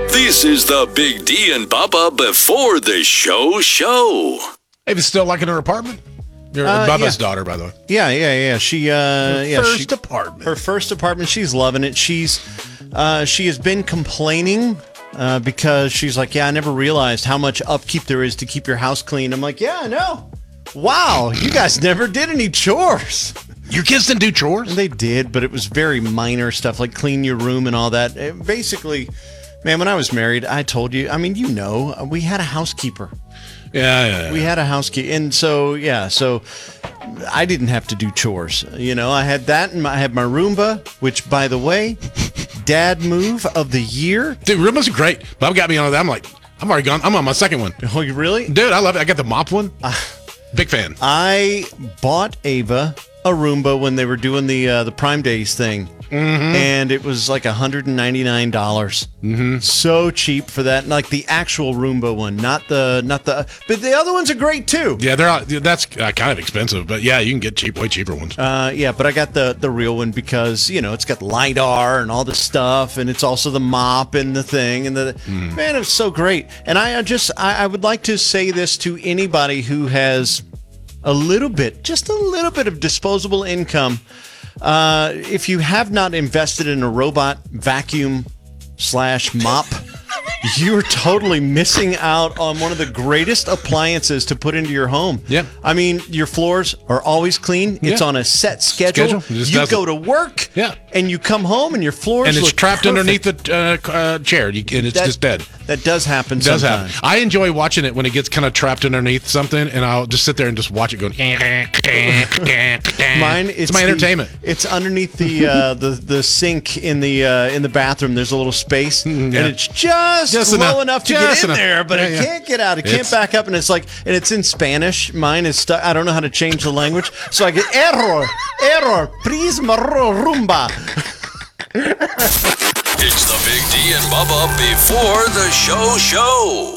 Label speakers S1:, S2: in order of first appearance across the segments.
S1: This is the Big D and Bubba before the show.
S2: Ava still liking her apartment? You're Bubba's daughter, by the way.
S3: Yeah.
S2: Apartment.
S3: Her first apartment. She's loving it. She has been complaining because she's like, I never realized how much upkeep there is to keep your house clean. I'm like, I know. Wow, you guys never did any chores.
S2: Your kids didn't do chores?
S3: They did, but it was very minor stuff like clean your room and all that. Basically, man, when I was married, I told you, we had a housekeeper.
S2: Yeah.
S3: We had a housekeeper. And so I didn't have to do chores. I had that, and I had my Roomba, which, by the way, dad move of the year.
S2: Dude, Roomba's great. Bob got me on that. I'm like, I'm already gone. I'm on my second one.
S3: Oh, you really?
S2: Dude, I love it. I got the mop one. Big fan.
S3: I bought Ava a Roomba when they were doing the Prime Days thing. Mm-hmm. And it was like $199.
S2: Mm-hmm.
S3: So cheap for that. Like the actual Roomba one, not the. But the other ones are great too.
S2: Yeah, that's kind of expensive, but yeah, you can get way cheaper ones.
S3: But I got the real one because it's got LiDAR and all the stuff, and it's also the mop and the thing and man, it was so great. And I would like to say this to anybody who has just a little bit of disposable income. If you have not invested in a robot vacuum /mop, you're totally missing out on one of the greatest appliances to put into your home.
S2: Yeah.
S3: I mean, your floors are always clean.
S2: Yeah.
S3: It's on a set schedule. You go to work, and you come home, and your floors
S2: and it's
S3: look
S2: trapped
S3: perfect.
S2: underneath the chair, and it's just dead.
S3: That does happen sometimes.
S2: I enjoy watching it when it gets kind of trapped underneath something, and I'll just sit there and just watch it going. It's my entertainment.
S3: It's underneath the sink in the bathroom. There's a little space, and it's just low enough to get in there, but it can't get out. It can't back up, and it's in Spanish. Mine is stuck. I don't know how to change the language, so I get error, please, Roomba.
S1: It's the Big D and Bubba before the show.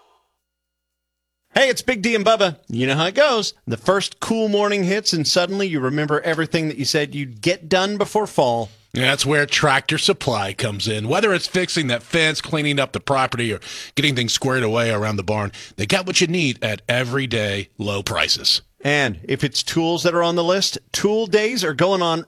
S3: Hey, it's Big D and Bubba. You know how it goes. The first cool morning hits, and suddenly you remember everything that you said you'd get done before fall.
S2: Yeah, that's where Tractor Supply comes in. Whether it's fixing that fence, cleaning up the property, or getting things squared away around the barn, they got what you need at everyday low prices.
S3: And if it's tools that are on the list, tool days are going on